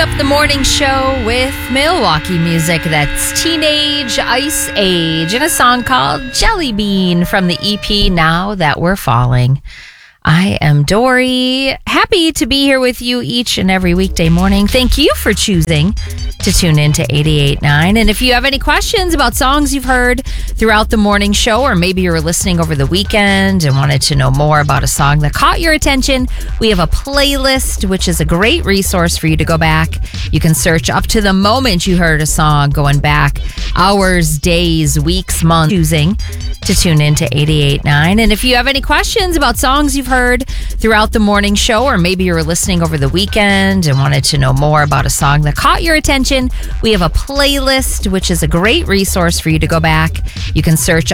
up the morning show with Milwaukee music. That's Teenage Ice Age and a song called Jelly Bean from the EP Now That We're Falling. I am Dory. Happy to be here with you each and every weekday morning. Thank you for choosing to tune in to 88.9. And if you have any questions about songs you've heard throughout the morning show, or maybe you were listening over the weekend and wanted to know more about a song that caught your attention, we have a playlist, which is a great resource for you to go back. You can search up to the moment you heard a song, going back hours, days, weeks, months, choosing to tune in to 88.9. And if you have any questions about songs you've heard throughout the morning show, or maybe you were listening over the weekend and wanted to know more about a song that caught your attention, we have a playlist, which is a great resource for you to go back. You can search